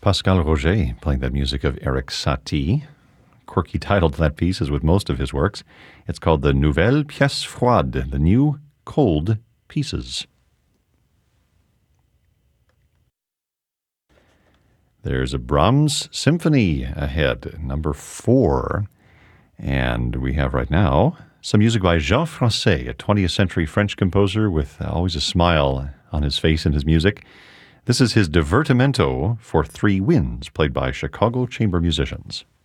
Pascal Roger playing that music of Erik Satie. Quirky title to that piece, as with most of his works. It's called the Nouvelle Pièce Froide, the New Cold Pieces. There's a Brahms symphony ahead, number 4. And we have right now some music by Jean Francais, a 20th century French composer with always a smile on his face in his music. This is his Divertimento for 3 winds, played by Chicago chamber musicians.